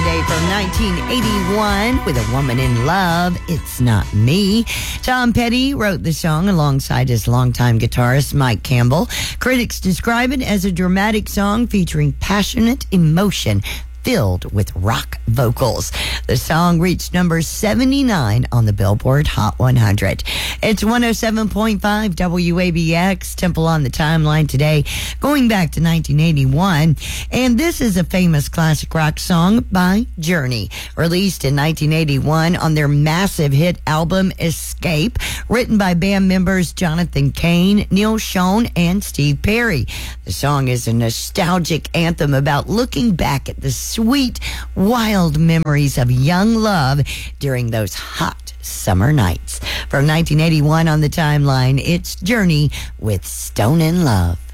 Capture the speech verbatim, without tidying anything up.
today from nineteen eighty-one with A Woman in Love, It's Not Me. Tom Petty wrote the song alongside his longtime guitarist Mike Campbell. Critics describe it as a dramatic song featuring passionate emotion filled with rock vocals. The song reached number seventy-nine on the Billboard Hot one hundred. It's one oh seven point five W A B X, Temple on the Timeline today, going back to nineteen eighty-one. And this is a famous classic rock song by Journey, released in nineteen eighty-one on their massive hit album Escape, written by band members Jonathan Cain, Neil Schon, and Steve Perry. The song is a nostalgic anthem about looking back at the sweet, wild memories of young love during those hot summer nights. From nineteen eighty-one on the Timeline, it's Journey with Stone in Love.